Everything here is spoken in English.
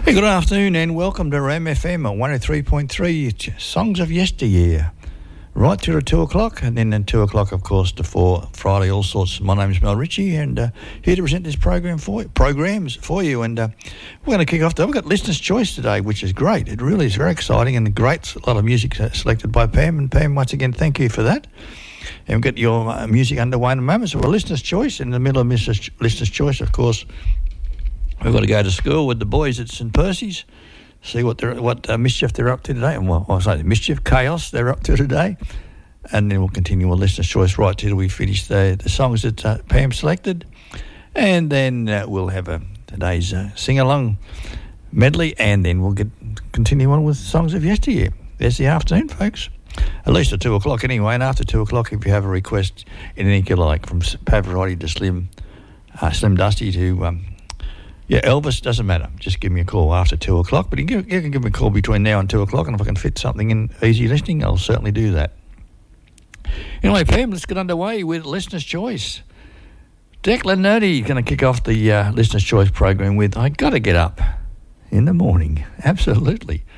Hey, good afternoon and welcome to Ram FM at 103.3, Songs of Yesteryear. Right through to 2 o'clock, and then at 2 o'clock, of course, to 4 Friday, all sorts. My name's Mel Ritchie, and here to present this programs for you. And we're going to kick off. We've got Listener's Choice today, which is great. It really is very exciting and great. A lot of music selected by Pam. And Pam, once again, thank you for that. And we'll get your music underway in a moment. So, Listener's Choice, in the middle of Listener's Choice, of course, we've got to go to school with the boys at St Percy's, see what mischief they're up to today, and chaos they're up to today, and then we'll continue with Listener's Choice right till we finish the songs that Pam selected, and then we'll have today's sing-along medley, and then we'll continue on with Songs of Yesteryear. There's the afternoon, folks. At least at 2 o'clock anyway, and after 2 o'clock, if you have a request in any you like, from Pavarotti to Slim Dusty to... Elvis, doesn't matter. Just give me a call after 2 o'clock. But you can give me a call between now and 2 o'clock, and if I can fit something in easy listening, I'll certainly do that. Anyway, Pam, let's get underway with Listener's Choice. Declan Nerdy is going to kick off the Listener's Choice program with I Gotta Get Up in the Morning. Absolutely.